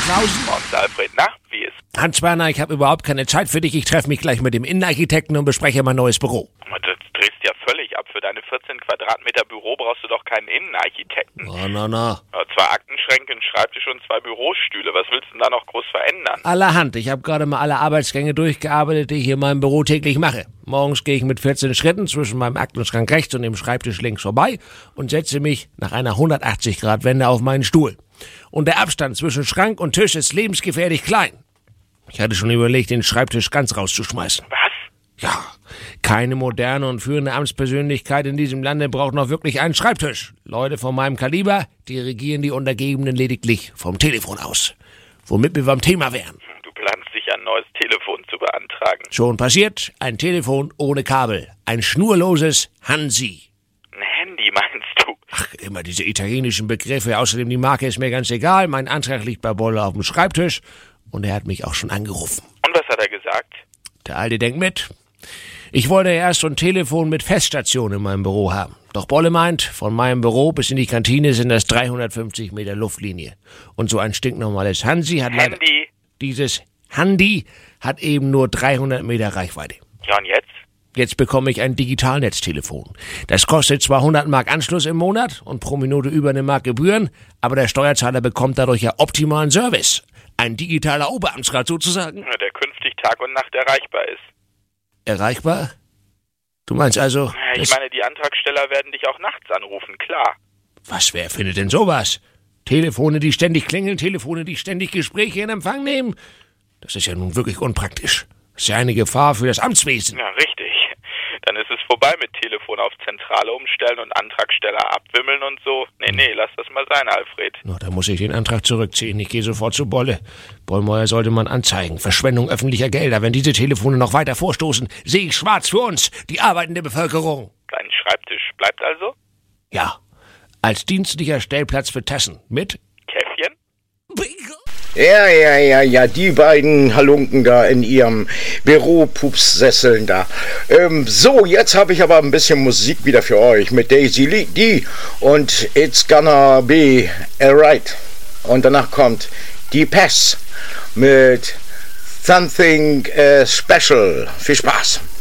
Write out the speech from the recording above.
Klausen. Morgens, Alfred. Na, wie ist? Hans-Werner, ich habe überhaupt keine Zeit für dich. Ich treffe mich gleich mit dem Innenarchitekten und bespreche mein neues Büro. Das drehst ja völlig ab. Für deine 14 Quadratmeter Büro brauchst du doch keinen Innenarchitekten. Na. Ja, 2 Aktenschränke, ein Schreibtisch und 2 Bürostühle. Was willst du denn da noch groß verändern? Allerhand. Ich habe gerade mal alle Arbeitsgänge durchgearbeitet, die ich in meinem Büro täglich mache. Morgens gehe ich mit 14 Schritten zwischen meinem Aktenschrank rechts und dem Schreibtisch links vorbei und setze mich nach einer 180-Grad-Wende auf meinen Stuhl. Und der Abstand zwischen Schrank und Tisch ist lebensgefährlich klein. Ich hatte schon überlegt, den Schreibtisch ganz rauszuschmeißen. Was? Ja, keine moderne und führende Amtspersönlichkeit in diesem Lande braucht noch wirklich einen Schreibtisch. Leute von meinem Kaliber, die regieren die Untergebenen lediglich vom Telefon aus. Womit wir beim Thema wären. Du planst dich ein neues Telefon zu beantragen. Schon passiert, ein Telefon ohne Kabel. Ein schnurloses Hansi. Ein Handy meinst du? Ach, immer diese italienischen Begriffe. Außerdem die Marke ist mir ganz egal. Mein Antrag liegt bei Bolle auf dem Schreibtisch. Und er hat mich auch schon angerufen. Und was hat er gesagt? Der Alte denkt mit. Ich wollte erst so ein Telefon mit Feststation in meinem Büro haben. Doch Bolle meint, von meinem Büro bis in die Kantine sind das 350 Meter Luftlinie. Und so ein stinknormales Hansi hat leider... Handy? Dieses Handy hat eben nur 300 Meter Reichweite. Ja, und jetzt? Jetzt bekomme ich ein Digitalnetztelefon. Das kostet zwar 100 Mark Anschluss im Monat und pro Minute über 1 Mark Gebühren, aber der Steuerzahler bekommt dadurch ja optimalen Service. Ein digitaler Oberamtsrat sozusagen. Ja, der künftig Tag und Nacht erreichbar ist. Erreichbar? Du meinst also... Ich meine, die Antragsteller werden dich auch nachts anrufen, klar. Was, wer findet denn sowas? Telefone, die ständig klingeln, Telefone, die ständig Gespräche in Empfang nehmen? Das ist ja nun wirklich unpraktisch. Das ist ja eine Gefahr für das Amtswesen. Ja, richtig. Dann ist es vorbei mit Telefon auf Zentrale umstellen und Antragsteller abwimmeln und so. Nee, lass das mal sein, Alfred. Na, da muss ich den Antrag zurückziehen. Ich gehe sofort zu Bolle. Bollmeier sollte man anzeigen. Verschwendung öffentlicher Gelder. Wenn diese Telefone noch weiter vorstoßen, sehe ich schwarz für uns, die arbeitende Bevölkerung. Dein Schreibtisch bleibt also? Ja, als dienstlicher Stellplatz für Tassen. Mit Käffchen? Bingo! Ja, die beiden Halunken da in ihrem Büropupssesseln da. So, jetzt habe ich aber ein bisschen Musik wieder für euch mit Daisy Lee D und It's Gonna Be Alright. Und danach kommt die Pass mit Something Special. Viel Spaß!